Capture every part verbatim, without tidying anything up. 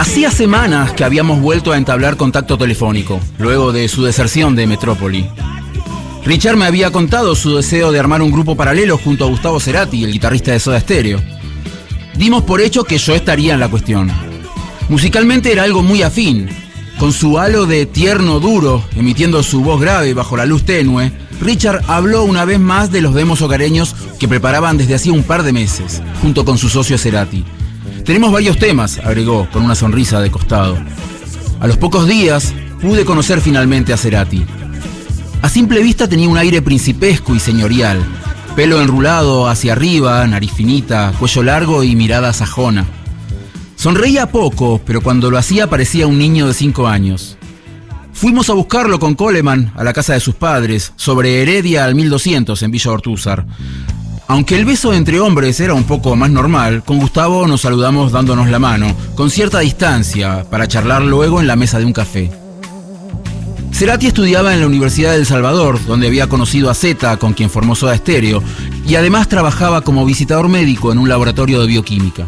Hacía semanas que habíamos vuelto a entablar contacto telefónico, luego de su deserción de Metrópoli. Richard me había contado su deseo de armar un grupo paralelo junto a Gustavo Cerati, el guitarrista de Soda Stereo. Dimos por hecho que yo estaría en la cuestión. Musicalmente era algo muy afín. Con su halo de tierno duro, emitiendo su voz grave bajo la luz tenue, Richard habló una vez más de los demos hogareños que preparaban desde hacía un par de meses, junto con su socio Cerati. Tenemos varios temas, agregó, con una sonrisa de costado. A los pocos días, pude conocer finalmente a Cerati. A simple vista tenía un aire principesco y señorial. Pelo enrulado hacia arriba, nariz finita, cuello largo y mirada sajona. Sonreía poco, pero cuando lo hacía parecía un niño de cinco años. Fuimos a buscarlo con Coleman a la casa de sus padres, sobre Heredia al mil doscientos en Villa Ortúzar. Aunque el beso entre hombres era un poco más normal, con Gustavo nos saludamos dándonos la mano, con cierta distancia, para charlar luego en la mesa de un café. Cerati estudiaba en la Universidad de El Salvador, donde había conocido a Zeta, con quien formó Soda Stereo, y además trabajaba como visitador médico en un laboratorio de bioquímica.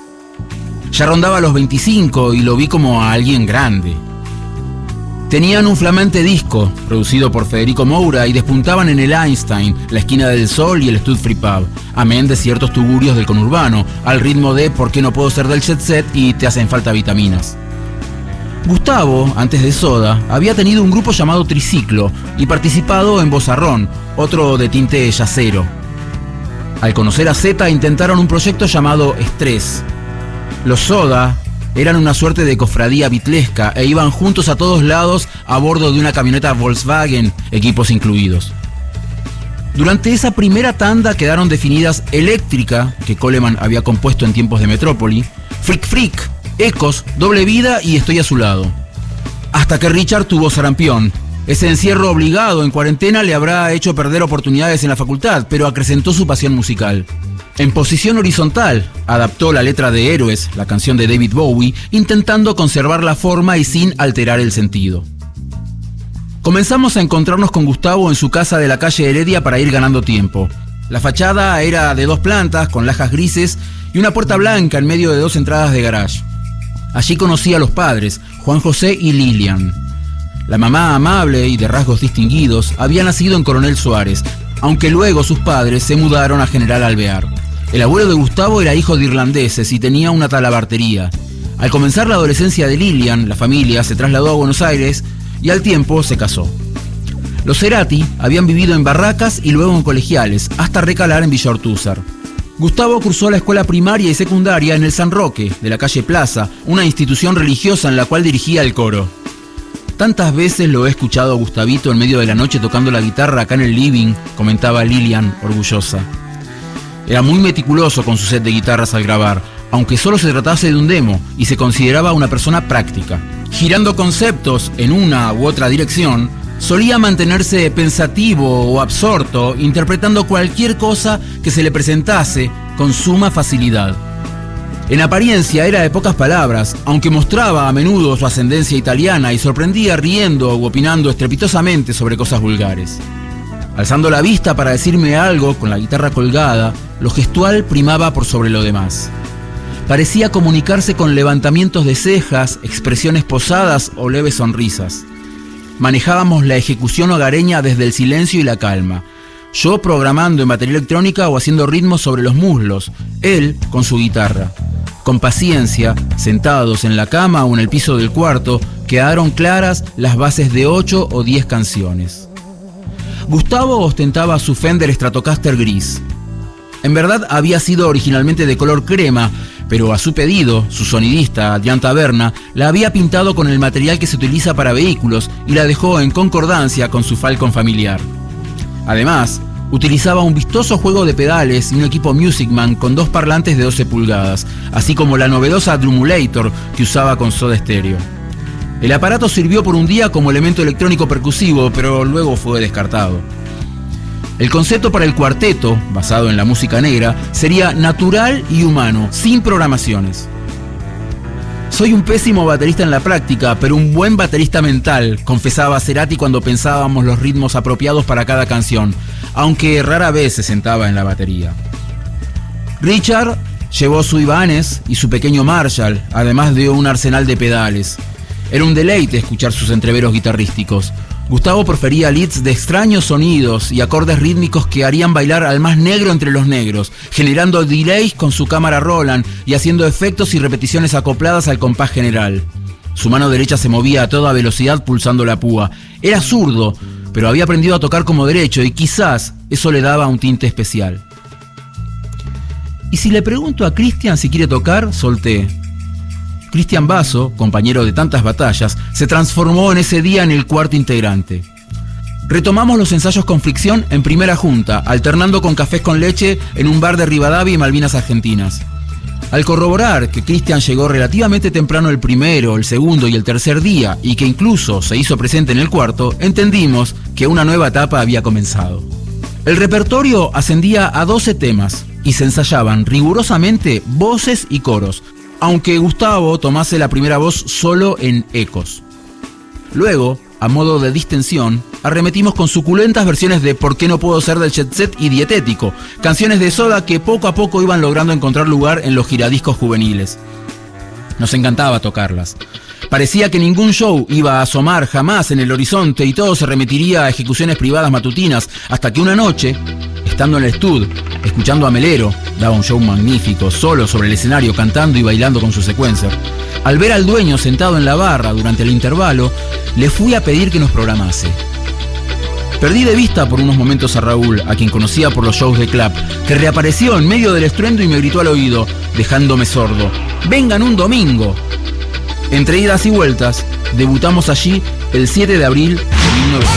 Ya rondaba los veinticinco y lo vi como a alguien grande. Tenían un flamante disco, producido por Federico Moura, y despuntaban en el Einstein, la Esquina del Sol y el Stud Free Pub, amén de ciertos tugurios del conurbano, al ritmo de ¿Por qué no puedo ser del jet set? Y Te hacen falta vitaminas. Gustavo, antes de Soda, había tenido un grupo llamado Triciclo y participado en Bozarrón, otro de tinte yacero. Al conocer a Zeta intentaron un proyecto llamado Estrés. Los Soda eran una suerte de cofradía bitlesca e iban juntos a todos lados a bordo de una camioneta Volkswagen, equipos incluidos. Durante esa primera tanda quedaron definidas Eléctrica, que Coleman había compuesto en tiempos de Metrópoli, Freak Freak, Ecos, Doble Vida y Estoy a su lado. Hasta que Richard tuvo sarampión. Ese encierro obligado en cuarentena le habrá hecho perder oportunidades en la facultad, pero acrecentó su pasión musical. En posición horizontal, adaptó la letra de Héroes, la canción de David Bowie, intentando conservar la forma y sin alterar el sentido. Comenzamos a encontrarnos con Gustavo en su casa de la calle Heredia para ir ganando tiempo. La fachada era de dos plantas, con lajas grises y una puerta blanca en medio de dos entradas de garage. Allí conocí a los padres, Juan José y Lilian. La mamá, amable y de rasgos distinguidos, había nacido en Coronel Suárez, aunque luego sus padres se mudaron a General Alvear. El abuelo de Gustavo era hijo de irlandeses y tenía una talabartería. Al comenzar la adolescencia de Lilian, la familia se trasladó a Buenos Aires y al tiempo se casó. Los Cerati habían vivido en barracas y luego en colegiales, hasta recalar en Villa Ortúzar. Gustavo cursó la escuela primaria y secundaria en el San Roque, de la calle Plaza, una institución religiosa en la cual dirigía el coro. Tantas veces lo he escuchado a Gustavito en medio de la noche tocando la guitarra acá en el living, comentaba Lilian, orgullosa. Era muy meticuloso con su set de guitarras al grabar, aunque solo se tratase de un demo, y se consideraba una persona práctica. Girando conceptos en una u otra dirección, solía mantenerse pensativo o absorto, interpretando cualquier cosa que se le presentase con suma facilidad. En apariencia era de pocas palabras, aunque mostraba a menudo su ascendencia italiana y sorprendía riendo u opinando estrepitosamente sobre cosas vulgares. Alzando la vista para decirme algo con la guitarra colgada, lo gestual primaba por sobre lo demás. Parecía comunicarse con levantamientos de cejas, expresiones posadas o leves sonrisas. Manejábamos la ejecución hogareña desde el silencio y la calma. Yo programando en batería electrónica o haciendo ritmos sobre los muslos, él con su guitarra. Con paciencia, sentados en la cama o en el piso del cuarto, quedaron claras las bases de ocho o diez canciones. Gustavo ostentaba su Fender Stratocaster gris. En verdad había sido originalmente de color crema, pero a su pedido, su sonidista, Adrián Taberna, la había pintado con el material que se utiliza para vehículos y la dejó en concordancia con su Falcon familiar. Además, utilizaba un vistoso juego de pedales y un equipo Music Man con dos parlantes de doce pulgadas, así como la novedosa Drumulator que usaba con Soda Stereo. El aparato sirvió por un día como elemento electrónico percusivo, pero luego fue descartado. El concepto para el cuarteto, basado en la música negra, sería natural y humano, sin programaciones. Soy un pésimo baterista en la práctica, pero un buen baterista mental, confesaba Cerati cuando pensábamos los ritmos apropiados para cada canción, aunque rara vez se sentaba en la batería. Richard Llevó su Ibanez y su pequeño Marshall, además de un arsenal de pedales. Era un deleite escuchar sus entreveros guitarrísticos. Gustavo profería leads de extraños sonidos y acordes rítmicos que harían bailar al más negro entre los negros, generando delays con su cámara Roland y haciendo efectos y repeticiones acopladas al compás general. Su mano derecha se movía a toda velocidad pulsando la púa. Era zurdo, pero había aprendido a tocar como derecho y quizás eso le daba un tinte especial. Y si le pregunto a Cristian si quiere tocar, solté. Cristian Basso, compañero de tantas batallas, se transformó en ese día en el cuarto integrante. Retomamos los ensayos con Fricción en primera junta, alternando con cafés con leche en un bar de Rivadavia y Malvinas Argentinas. Al corroborar que Cristian llegó relativamente temprano el primero, el segundo y el tercer día, y que incluso se hizo presente en el cuarto, entendimos que una nueva etapa había comenzado. El repertorio ascendía a doce temas y se ensayaban rigurosamente voces y coros, aunque Gustavo tomase la primera voz solo en ecos. Luego, a modo de distensión, arremetimos con suculentas versiones de ¿Por qué no puedo ser del Jet Set? Y Dietético, canciones de Soda que poco a poco iban logrando encontrar lugar en los giradiscos juveniles. Nos encantaba tocarlas. Parecía que ningún show iba a asomar jamás en el horizonte y todo se remitiría a ejecuciones privadas matutinas, hasta que una noche, estando en el estudio, escuchando a Melero, daba un show magnífico, solo sobre el escenario, cantando y bailando con su secuencer. Al ver al dueño sentado en la barra durante el intervalo, le fui a pedir que nos programase. Perdí de vista por unos momentos a Raúl, a quien conocía por los shows de Clap, que reapareció en medio del estruendo y me gritó al oído, dejándome sordo: ¡vengan un domingo! Entre idas y vueltas, debutamos allí el siete de abril de mil novecientos.